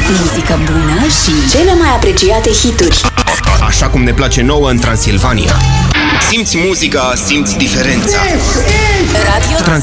Muzică bună și cele mai apreciate hituri. Așa cum ne place nouă în Transilvania. Simți muzica, simți diferența. Radio